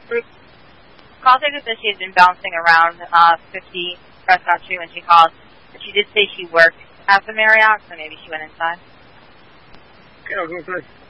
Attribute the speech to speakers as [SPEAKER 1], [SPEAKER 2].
[SPEAKER 1] Call taker said she had been bouncing around 50 Prescott Street when she called, but she did say she worked at the Marriott, so maybe she went inside.
[SPEAKER 2] Okay, I was going to say.